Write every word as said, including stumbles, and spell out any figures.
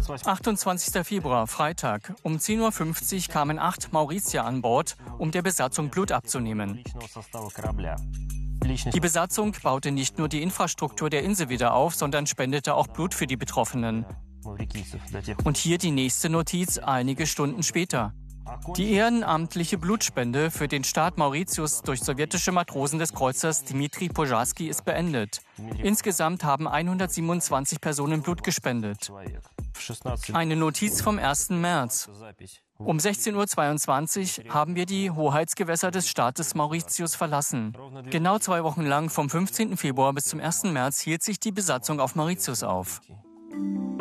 achtundzwanzigster Februar, Freitag. Um zehn Uhr fünfzig kamen acht Mauritier an Bord, um der Besatzung Blut abzunehmen. Die Besatzung baute nicht nur die Infrastruktur der Insel wieder auf, sondern spendete auch Blut für die Betroffenen. Und hier die nächste Notiz einige Stunden später. Die ehrenamtliche Blutspende für den Staat Mauritius durch sowjetische Matrosen des Kreuzers Dmitri Pozharsky ist beendet. Insgesamt haben hundertsiebenundzwanzig Personen Blut gespendet. Eine Notiz vom ersten März. Um sechzehn Uhr zweiundzwanzig haben wir die Hoheitsgewässer des Staates Mauritius verlassen. Genau zwei Wochen lang, vom fünfzehnten Februar bis zum ersten März, hielt sich die Besatzung auf Mauritius auf.